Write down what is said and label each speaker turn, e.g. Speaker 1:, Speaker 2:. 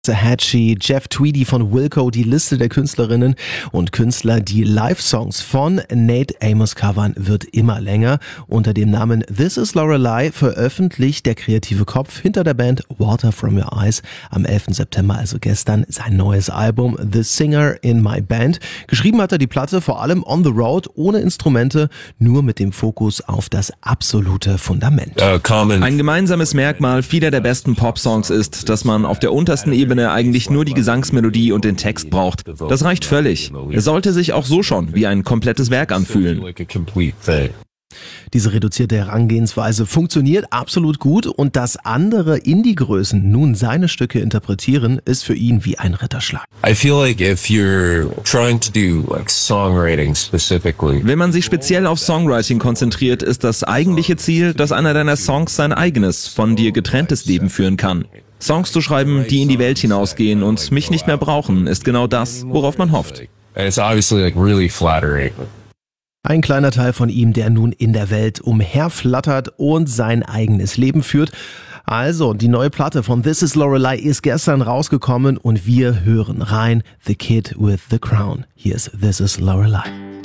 Speaker 1: Hatchie, Jeff Tweedy von Wilco, die Liste der Künstlerinnen und Künstler, die Live-Songs von Nate Amos covern, wird immer länger. Unter dem Namen This Is Lorelei veröffentlicht der kreative Kopf hinter der Band Water From Your Eyes am 11. September, also gestern, sein neues Album The Singer in My Band. Geschrieben hat er die Platte vor allem on the road, ohne Instrumente, nur mit dem Fokus auf das absolute Fundament.
Speaker 2: Ein gemeinsames Merkmal vieler der besten Pop-Songs ist, dass man auf der untersten Ebene eigentlich nur die Gesangsmelodie und den Text braucht. Das reicht völlig. Es sollte sich auch so schon wie ein komplettes Werk anfühlen.
Speaker 1: Diese reduzierte Herangehensweise funktioniert absolut gut und dass andere Indie-Größen nun seine Stücke interpretieren, ist für ihn wie ein Ritterschlag.
Speaker 2: Wenn man sich speziell auf Songwriting konzentriert, ist das eigentliche Ziel, dass einer deiner Songs sein eigenes, von dir getrenntes Leben führen kann. Songs zu schreiben, die in die Welt hinausgehen und mich nicht mehr brauchen, ist genau das, worauf man hofft.
Speaker 1: Ein kleiner Teil von ihm, der nun in der Welt umherflattert und sein eigenes Leben führt. Also, die neue Platte von This Is Lorelei ist gestern rausgekommen und wir hören rein. The Kid with the Crown. Hier ist This Is Lorelei.